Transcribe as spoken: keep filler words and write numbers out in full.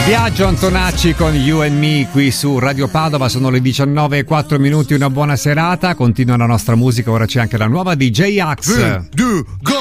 Viaggio Antonacci con You and Me qui su Radio Padova, sono le diciannove e quattro minuti, una buona serata, continua la nostra musica, ora c'è anche la nuova D J Axe. Due, due, go!